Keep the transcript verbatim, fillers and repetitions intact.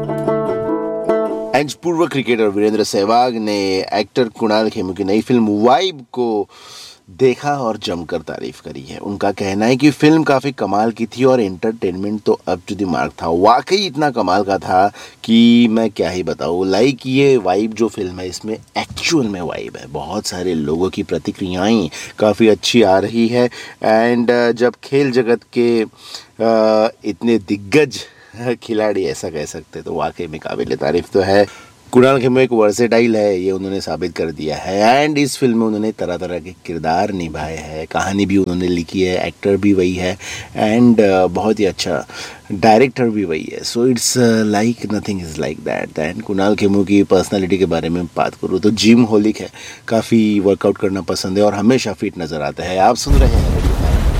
And पूर्व cricketer Virendra Sehwag ने actor Kunal Khemu की नई फिल्म वाइब को देखा और जमकर तारीफ करी है। उनका कहना है कि फिल्म काफ़ी कमाल की थी और एंटरटेनमेंट तो अप टू द मार्क था। वाकई इतना कमाल का था कि मैं क्या ही बताऊँ। लाइक ये वाइब जो फिल्म है, इसमें एक्चुअल में वाइब है। बहुत सारे लोगों की प्रतिक्रियाएं काफ़ी अच्छी आ रही है। एंड जब खेल जगत के आ, इतने दिग्गज खिलाड़ी ऐसा कह सकते तो वाकई में काबिल तारीफ तो है। कुणाल खेमू एक वर्सेटाइल है, ये उन्होंने साबित कर दिया है। एंड इस फिल्म में उन्होंने तरह तरह के किरदार निभाए हैं, कहानी भी उन्होंने लिखी है, एक्टर भी वही है एंड uh, बहुत ही अच्छा डायरेक्टर भी वही है। So it's like nothing is like that. And Kunal Khemu की पर्सनालिटी के बारे में बात करूँ तो जिम होलिक है, काफ़ी वर्कआउट करना पसंद है और हमेशा फिट नज़र आता है। आप सुन रहे हैं